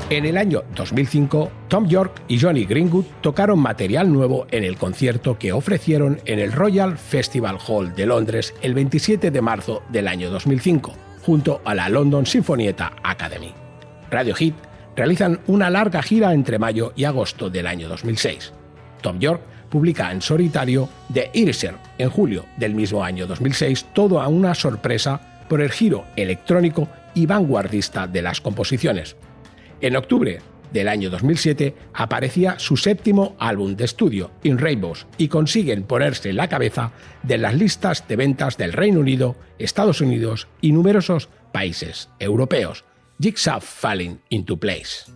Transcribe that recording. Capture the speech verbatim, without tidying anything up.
En el año dos mil cinco, Thom Yorke y Jonny Greenwood tocaron material nuevo en el concierto que ofrecieron en el Royal Festival Hall de Londres el veintisiete de marzo del año dos mil cinco, junto a la London Sinfonietta Academy. Radiohead realizan una larga gira entre mayo y agosto del año dos mil seis. Thom Yorke publica en solitario The Eraser en julio del mismo año dos mil seis, todo a una sorpresa por el giro electrónico y vanguardista de las composiciones. En octubre del año dos mil siete aparecía su séptimo álbum de estudio, In Rainbows, y consiguen ponerse en la cabeza de las listas de ventas del Reino Unido, Estados Unidos y numerosos países europeos. Jigsaw Falling into Place.